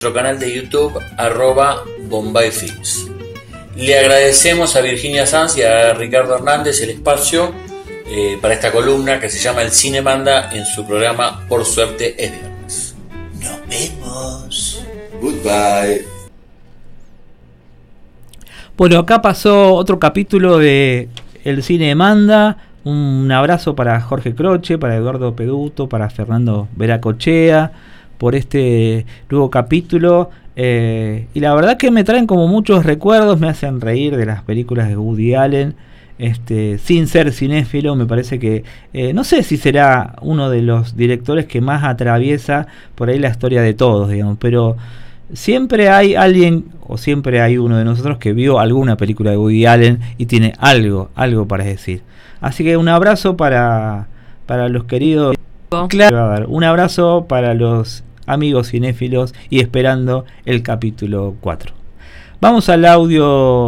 nuestro canal de YouTube @BombayFilms. Le agradecemos a Virginia Sanz y a Ricardo Hernández el espacio para esta columna que se llama El Cine Manda en su programa Por Suerte es Viernes. Nos vemos. Goodbye. Bueno, acá pasó otro capítulo de El Cine Manda. Un abrazo para Jorge Croce, para Eduardo Peduto, para Fernando Veracochea por este nuevo capítulo. Y la verdad que me traen como muchos recuerdos, me hacen reír de las películas de Woody Allen. Sin ser cinéfilo, me parece que no sé si será uno de los directores que más atraviesa por ahí la historia de todos, digamos, pero siempre hay alguien o siempre hay uno de nosotros que vio alguna película de Woody Allen y tiene algo para decir. Así que un abrazo para los queridos. Claro, un abrazo para los amigos cinéfilos y esperando el capítulo 4. Vamos al audio.